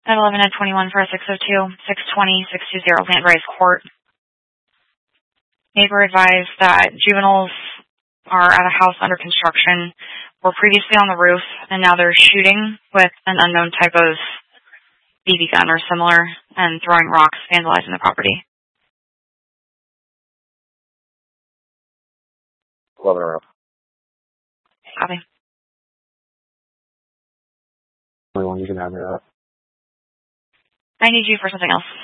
at 11 and 21 for a 602, 620, 620 Landrise Court. Neighbor advised that juveniles are at a house under construction, were previously on the roof, and now they're shooting with an unknown type of BB gun or similar and throwing rocks, vandalizing the property. 11 around. Copy. 21, you can have me that. I need you for something else.